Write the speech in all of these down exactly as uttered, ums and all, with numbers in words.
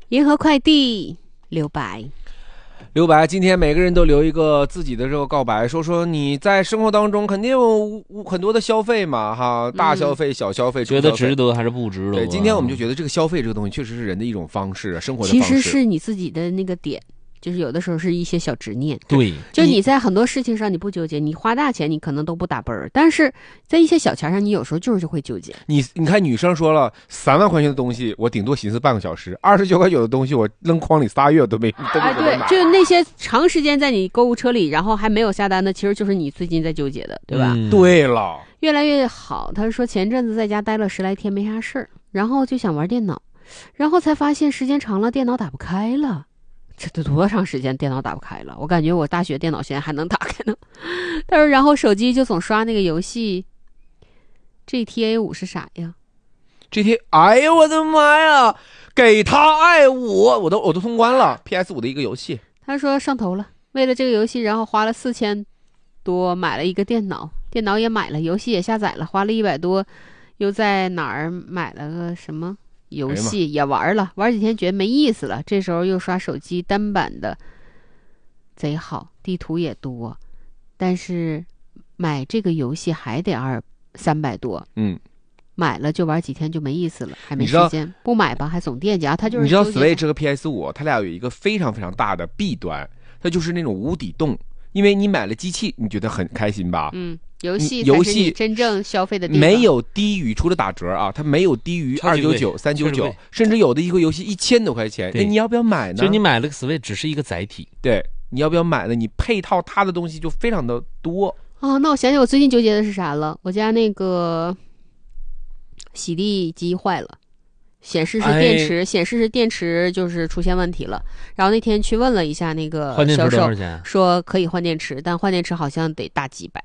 银河快递留白。 留白，今天每个人都留一个自己的这个告白，说说你在生活当中肯定有很多的消费嘛，哈，大消费、小消费， 觉得值得还是不值得？ 对，今天我们就觉得这个消费这个东西确实是人的一种方式，生活的方式。 其实是你自己的那个点。就是有的时候是一些小执念， 对， 就你在很多事情上你不纠结，你花大钱你可能都不打奔儿，但是在一些小钱上你有时候就是会纠结。 你你看女生说了三万块钱的东西，我顶多寻思半个小时；二十九块九的东西，我扔筐里仨月都没都没哎，对，就那些长时间在你购物车里，然后还没有下单的，其实就是你最近在纠结的，对吧？ 嗯、对了， 越来越好。他说前阵子在家待了十来天没啥事儿，然后就想玩电脑，然后才发现时间长了电脑打不开了。这都多长时间电脑打不开了？我感觉我大学电脑现在还能打开呢。他说然后手机就总刷那个游戏 G T A 五是啥呀 G T A 哎呦我的妈呀，给他爱我我都我都通关了 P S 五 的一个游戏。 他说上头了，为了这个游戏然后花了四千多买了一个电脑，电脑也买了，游戏也下载了，花了一百多，又在哪儿买了个什么游戏也玩了，玩几天觉得没意思了，这时候又刷手机，单版的贼好，地图也多，但是买这个游戏还得二三百多， 嗯， 买了就玩几天就没意思了，还没时间，不买吧还总惦记啊。他就是你知道 Switch 和 P S 五 它俩有一个非常非常大的弊端，它就是那种无底洞，因为你买了机器，你觉得很开心吧？ 嗯。游戏才是你真正消费的地方， 没有低于除了打折啊，它没有低于二九九、三九九，甚至有的一个游戏一千多块钱，那你要不要买呢？ 就你买了个 Switch 只是一个载体， 对，你要不要买呢？你配套它的东西就非常的多哦。那我想起我最近纠结的是啥了？我家那个洗地机坏了，显示是电池，哎、显示是电池就是出现问题了。然后那天去问了一下那个销售，说可以换电池，但换电池好像得大几百。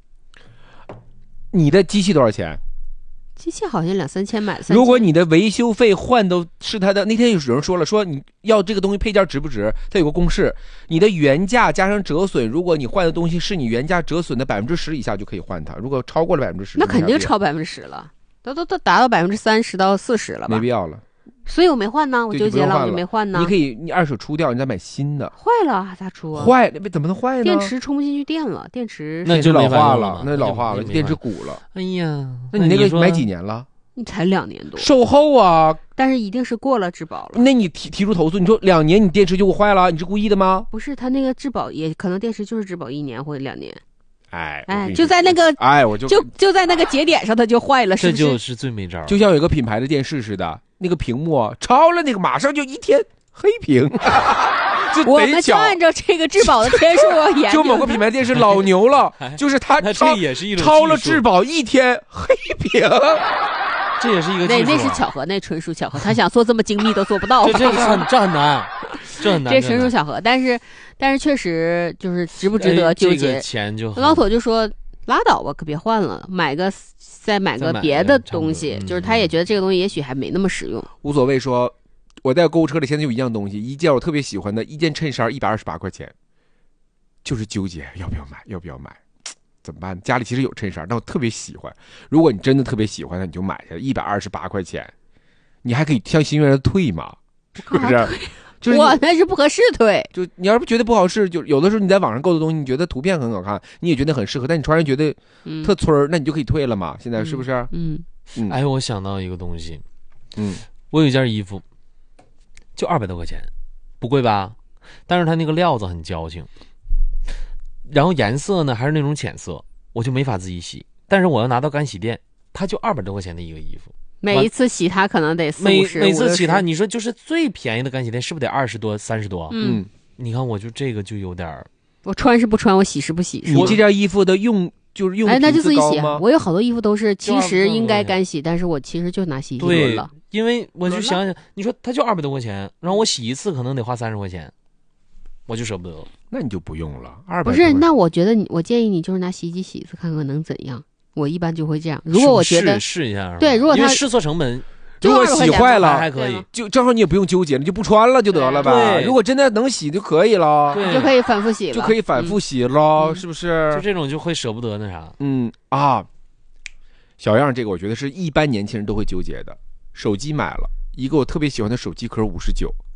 你的机器多少钱？ 机器好像两三千买了。 如果你的维修费换都是它的，那天有人说了，说你要这个东西配件值不值？它有个公式，你的原价加上折损，如果你换的东西是你原价折损的百分之十以下就可以换它，如果超过了百分之十， 那肯定超百分之十了，都都都达到百分之三十到四十了吧？ 没必要了。 所以我没换呢，我纠结了，我就没换呢。 你可以，你二手出掉，你再买新的。 坏了咋出啊？ 坏了，怎么能坏呢？ 电池充不进去电了，电池那就老化了，那老化了，电池鼓了。 哎呀， 那你那个买几年了？ 你才两年多， 售后啊！ 但是一定是过了质保了。 那你提提出投诉，你说两年你电池就坏了，你是故意的吗？ 不是，他那个质保也可能电池就是质保一年或者两年。 哎哎，就在那个哎，我就就就在那个节点上，它就坏了，是不是？ 这就是最没招， 就像有一个品牌的电视似的，那个屏幕超了那个，马上就一天黑屏。 我们就按照这个质保的天数研究。 就某个品牌电视老牛了，就是它超也是一种超了质保一天黑屏。 这也是一个技术、啊、 那那是巧合，那纯属巧合。他想做这么精密都做不到。 这这很这很难，这很难。 这纯属巧合，但是但是确实就是值不值得纠结。 哎这个、钱就老妥就说拉倒吧，可别换了，买个再买个别的东西。就是他也觉得这个东西也许还没那么实用， 无所谓。说我在购物车里现在有一样东西，一件我特别喜欢的一件衬衫，一百二十八块钱，就是纠结要不要买，要不要买。怎么办？家里其实有衬衫，但我特别喜欢。如果你真的特别喜欢它，你就买下来，一百二十八块钱，你还可以向心愿的退嘛，是不是？就是我那是不合适退。 就你要是觉得不好试，就有的时候你在网上购的东西，你觉得图片很好看，你也觉得很适合，但你穿上觉得特村儿、嗯，那你就可以退了嘛。现在是不是？ 嗯嗯。哎，我想到一个东西， 嗯， 我有一件衣服，就二百多块钱，不贵吧？但是它那个料子很矫情。然后颜色呢还是那种浅色，我就没法自己洗。但是我要拿到干洗店，它就二百多块钱的一个衣服， 每一次洗它可能得四五十。 每每次洗它，你说就是最便宜的干洗店是不是得二十多、三十多？ 嗯， 你看我就这个就有点， 我穿是不穿，我洗是不洗。 你这件衣服的用就是用哎，那就自己洗啊。我有好多衣服都是其实应该干洗，但是我其实就拿洗衣机轮了。 因为我就想想，你说它就二百多块钱，然后我洗一次可能得花三十块钱。我就舍不得， 那你就不用了。二百不是，那我觉得你，我建议你就是拿洗衣机洗一次，看看能怎样。我一般就会这样。如果我觉得试一下， 对，如果它试错成本， 如果洗坏了还可以， 就正好你也不用纠结了，就不穿了就得了呗。如果真的能洗就可以了， 就可以反复洗了， 就可以反复洗了，是不是？ 就这种就会舍不得那啥。 嗯啊，小样这个我觉得是一般年轻人都会纠结的。手机买了一个我特别喜欢的手机壳五十九。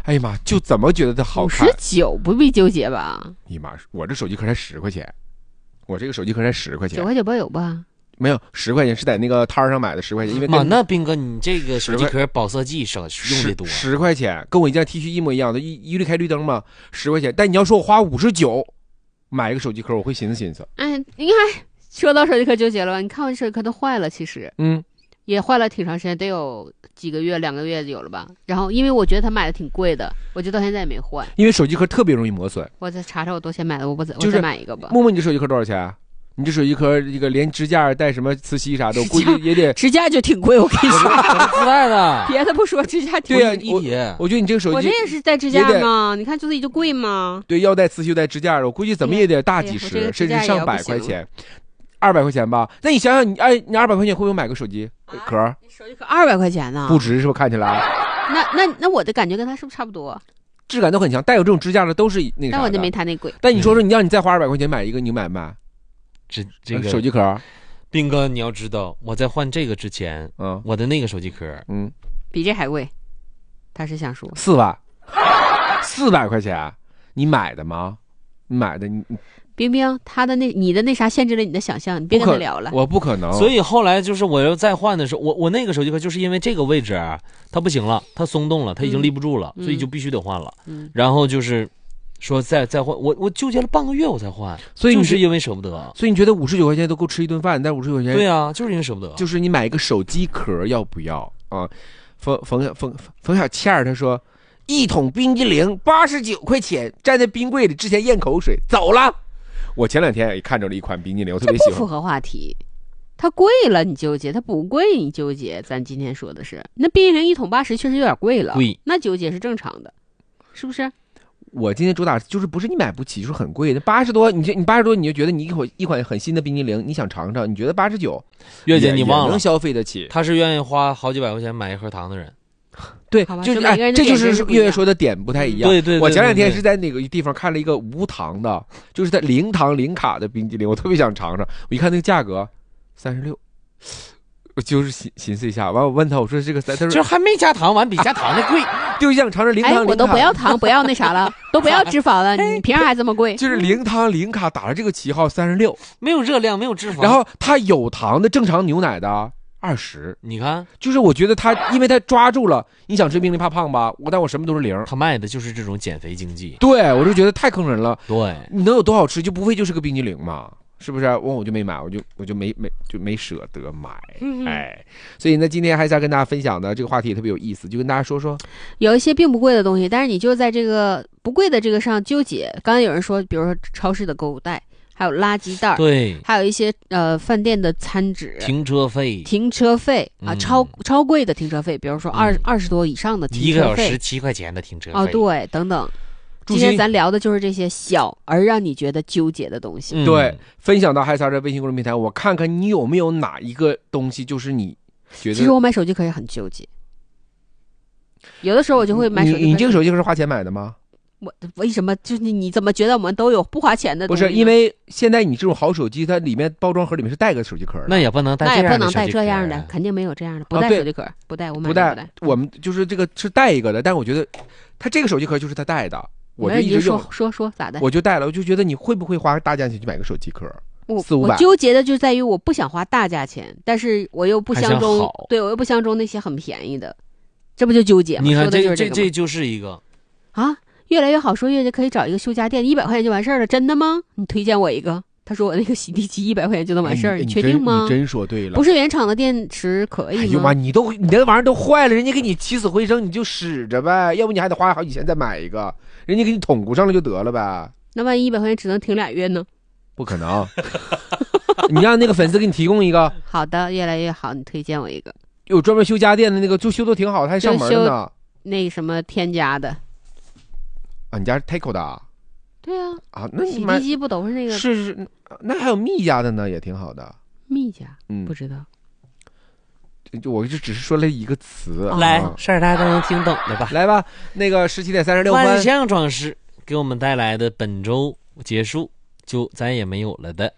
哎呀妈，就怎么觉得它好五看十？九不必纠结吧？ 哎呀妈，我这手机壳才十块钱，我这个手机壳才十块钱， 九块九包邮吧？ 没有十块钱是在那个摊儿上买的十块钱，因为妈， 跟那斌哥你这个手机壳保色剂省用的多， 十块钱跟我一件 T 恤一模一样的，一一律开绿灯嘛，十块钱。但你要说我花五十九买一个手机壳，我会寻思寻思。 哎，你看说到手机壳纠结了吧？你看我手机壳都坏了，其实嗯， 也坏了挺长时间，得有几个月，两个月有了吧。然后因为我觉得它买的挺贵的，我就到现在也没换。 因为手机壳特别容易磨损。 我再查查我多钱买的，我不再就是我再买一个吧。 默默，你这手机壳多少钱？你这手机壳这个连支架带什么磁吸啥的，我估计也得。 支架就挺贵，我跟你说， 自带的。 别的不说，支架挺对呀、 贵。 我一体， 我觉得你这个手机我这也是带支架吗？你看就自己就贵吗？ 对要带磁吸又带支架的，我估计怎么也得大几哎呀十， 我这个支架甚至上百也要不行块钱，二百块钱吧。那你想想，你哎，你二百块钱会不会买个手机壳？ 啊、手机壳二百块钱呢？ 不值是不是？看起来那那那我的感觉跟它是不是差不多？ 质感都很强，带有这种支架的都是那个啥的。 但我就没它那贵。 但你说说，你让你再花二百块钱买一个，你买不买？ 这这个手机壳？ 斌哥，你要知道，我在换这个之前， 嗯我的那个手机壳， 嗯， 比这还贵，他是想说四万，四百块钱，你买的吗？你买的你你冰冰，他的那你的那啥限制了你的想象，你别不可跟他聊了。 我不可能。 所以后来就是我要再换的时候，我我那个手机壳就是因为这个位置啊，它不行了，它松动了，它已经立不住了， 嗯所以就必须得换了。 嗯， 然后就是说再再换，我我纠结了半个月我才换， 所以你就是因为舍不得。 所以你觉得五十九块钱都够吃一顿饭，但五十九块钱对啊，就是因为舍不得。 就是你买一个手机壳要不要啊？冯冯冯冯小倩儿她说，一桶冰激凌八十九块钱，站在冰柜里之前咽口水走了。我前两天也看着了一款冰激凌，我特这别喜欢。 不符合话题。它贵了你纠结，它不贵你纠结。咱今天说的是，那冰激凌一桶八十确实有点贵了， 贵那纠结是正常的，是不是？ 我今天主打就是不是你买不起，就是很贵的，八十多，你就你八十多，你就觉得你一款一款很新的冰激凌，你想尝尝，你觉得八十九， 月姐你忘了也能，消费得起。 他是愿意花好几百块钱买一盒糖的人。 对好吧， 就是就每个人哎，这就的点真是是不一样月月说的点不太一样。 对对对我前两天对对是在哪个地方看了一个无糖的，就是它零糖零卡的冰激凌，我特别想尝尝。我一看那个价格，三十六，我就是寻寻思一下，完我问他，我说这个三，他说就是还没加糖，完比加糖的贵。 就想尝尝零糖哎， 零卡。 我都不要糖，不要那啥了，都不要脂肪了，你凭啥还这么贵？ 就是零糖零卡打了这个旗号三十六， 没有热量，没有脂肪。 然后它有糖的正常牛奶的二十。 你看就是我觉得他，因为他抓住了，你想吃冰淇淋怕胖吧？我但我什么都是零。 他卖的就是这种减肥经济。 对，我就觉得太坑人了。 对， 你能有多好吃？就不会就是个冰激凌嘛？是不是？我我就没买，我就我就没没就没舍得买。 嗯嗯哎，所以呢，今天还是要跟大家分享的这个话题也特别有意思，就跟大家说说。 有一些并不贵的东西，但是你就在这个不贵的这个上纠结。刚才有人说，比如说超市的购物袋，还有垃圾袋， 对， 还有一些呃饭店的餐纸、 停车费停车费啊， 嗯超超贵的停车费，比如说二嗯二十多以上的一个小时停车费七块钱的停车费。 哦，对，等等。 祝星今天咱聊的就是这些小而让你觉得纠结的东西。 嗯对，分享到海撒的微信公众平台，我看看你有没有哪一个东西就是你觉得。 其实我买手机壳也很纠结，有的时候我就会买手机壳。 你你这个手机壳是花钱买的吗？ 我为什么就是你你怎么觉得我们都有不花钱的不东西呢？ 是，因为现在你这种好手机，它里面包装盒里面是带个手机壳的。 那也不能带那这样的也不能带手机壳这样的，肯定没有这样的，不啊对带手机壳，不带，我买不带的不带。 我们就是这个是带一个的，但我觉得它这个手机壳就是它带的，我就没人一直用说，说说咋的？ 我就带了，我就觉得你会不会花大价钱去买个手机壳？ 我四五百我纠结的就在于我不想花大价钱，但是我又不还相中想好， 对我又不相中那些很便宜的，这不就纠结吗？ 你看说的就是这个吗这就是一个， 啊，越来越好说，越就可以找一个修家电，一百块钱就完事儿了，真的吗？你推荐我一个。他说我那个洗地机一百块钱就能完事儿， 哎你确定吗你？真说对了。 不是原厂的电池可以哎呦妈， 吗？ 你都你那玩意儿都坏了，人家给你起死回生，你就使着呗，要不你还得花好几千再买一个，人家给你捅咕上了就得了呗。 那万一一百块钱只能停俩月呢？ 不可能，你让那个粉丝给你提供一个， 好的，越来越好，你推荐我一个， 有专门修家电的那个，就修的挺好的，还上门了呢。 那什么添加的？ 啊，你家是 Taco 的啊？ 对啊， 啊，那你买洗地机不都是那个是是，那还有蜜家的呢，也挺好的。 蜜家？ 嗯不，知道。 就我就只是说了一个词。 哦来啊事儿大家都能听懂的吧？ 来吧，那个十七点三十六万分， 象装饰给我们带来的本周结束就再也没有了的。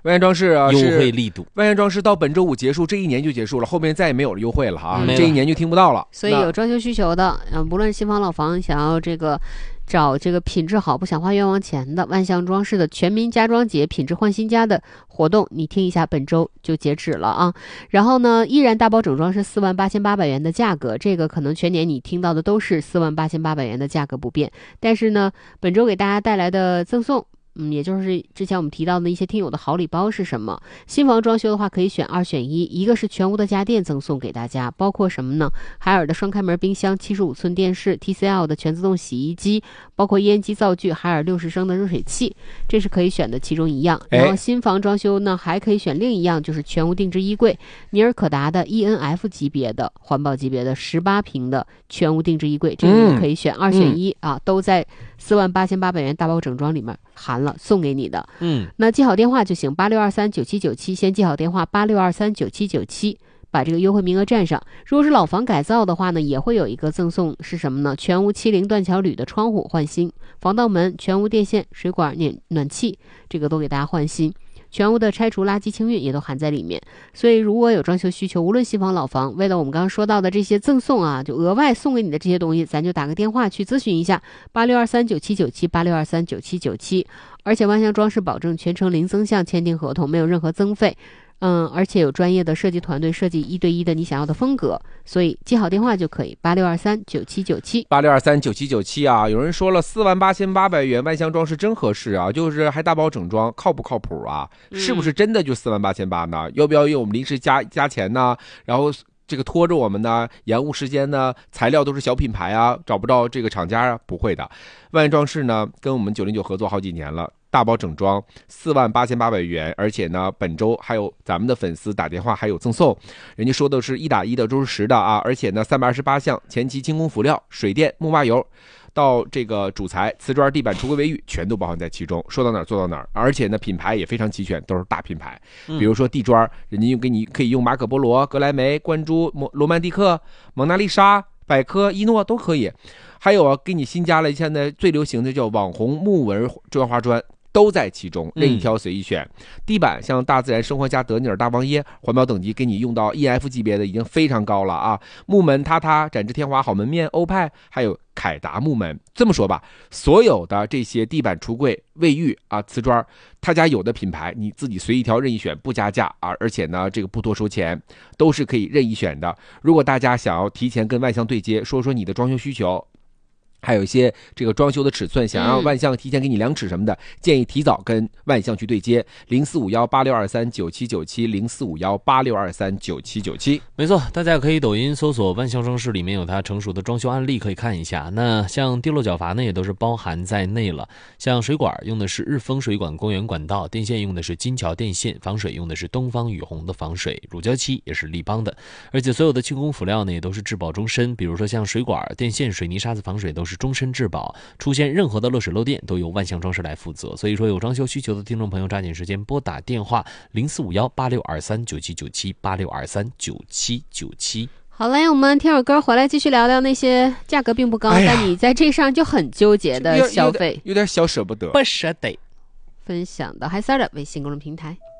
万象装饰啊， 优是惠力度。 万象装饰到本周五结束，这一年就结束了，后面再也没有了优惠了啊， 嗯、 这一年就听不到了。 所以有装修需求的，嗯，不论是新房老房，想要这个找这个品质好不想花冤枉钱的，万象装饰的全民家装节品质换新家的活动，你听一下，本周就截止了啊。然后呢，依然大包整装是四万八千八百元的价格，这个可能全年你听到的都是四万八千八百元的价格不变，但是呢，本周给大家带来的赠送。嗯，也就是之前我们提到的一些听友的好礼包是什么？新房装修的话，可以选二选一，一个是全屋的家电赠送给大家，包括什么呢？海尔的双开门冰箱、七十五寸电视、T C L 的全自动洗衣机，包括烟机灶具、海尔六十升的热水器，这是可以选的其中一样。然后新房装修呢，还可以选另一样，就是全屋定制衣柜，尼尔可达的 E N F 级别的环保级别的十八平的全屋定制衣柜，这个也可以选二选一、嗯、啊，都在四万八千八百元大包整装里面含了，送给你的。 嗯， 那记好电话就行，八六二三九七九七，先记好电话八六二三九七九七，把这个优惠名额占上。如果是老房改造的话呢，也会有一个赠送，是什么呢？全屋七零断桥铝的窗户换新，防盗门、全屋电线、水管、暖暖气，这个都给大家换新。全屋的拆除垃圾清运也都含在里面。所以如果有装修需求，无论新房老房，为了我们刚刚说到的这些赠送啊，就额外送给你的这些东西，咱就打个电话去咨询一下，八六二三九七九七，八六二三九七九七。而且万象装饰保证全程零增项签订合同，没有任何增费。嗯，而且有专业的设计团队设计一对一的你想要的风格，所以记好电话就可以，八六二三九七九七， 八六二三九七九七啊！有人说了，四万八千八百元万象装饰真合适啊，就是还大包整装，靠不靠谱啊？是不是真的就四万八千八呢？要不要用我们临时加加钱呢？然后这个拖着我们呢，延误时间呢，材料都是小品牌啊，找不到这个厂家啊？不会的，万象装饰呢跟我们九零九合作好几年了。大包整装四万八千八百元，而且呢，本周还有咱们的粉丝打电话还有赠送，人家说的是一打一的，都是实的啊，而且呢，三百二十八项，前期精工辅料、水电、木瓦油，到这个主材、瓷砖、地板、橱柜、卫浴，全都包含在其中，说到哪儿做到哪儿，而且呢，品牌也非常齐全，都是大品牌，比如说地砖，人家用给你可以用马可波罗、格莱美、冠珠、罗曼蒂克、蒙娜丽莎、百科、伊诺都可以，还有啊，给你新加了现在最流行的叫网红木纹砖花砖。都在其中，任意挑随意选。嗯、地板像大自然生活家、德尼尔、大王耶，环保等级给你用到 E F 级别的已经非常高了啊！木门、榻榻、展翅天华、好门面、欧派，还有凯达木门。这么说吧，所有的这些地板、橱柜、卫浴啊、瓷砖，他家有的品牌你自己随意挑任意选，不加价啊，而且呢这个不多收钱，都是可以任意选的。如果大家想要提前跟万象对接，说说你的装修需求。还有一些这个装修的尺寸，想让万象提前给你量尺什么的，嗯、建议提早跟万象去对接，零四五幺八六二三九七九七，零四五幺八六二三九七九七。 没错，大家可以抖音搜索万象装饰，里面有它成熟的装修案例可以看一下。那像地漏角阀呢，也都是包含在内了。像水管用的是日丰水管公园管道，电线用的是金桥电线，防水用的是东方雨虹的防水，乳胶漆也是立邦的。而且所有的轻工辅料呢，也都是质保终身，比如说像水管、电线、水泥、沙子防水都是。是终身质保，出现任何的漏水漏电都由万象装饰来负责。所以说有装修需求的听众朋友，抓紧时间拨打电话零四五幺八六二三九七九七八六二三九七九七。 好嘞，我们听首歌回来继续聊聊那些价格并不高，哎、但你在这上就很纠结的消费， 有点小舍不得， 不舍得。 分享到海撒的微信公众平台。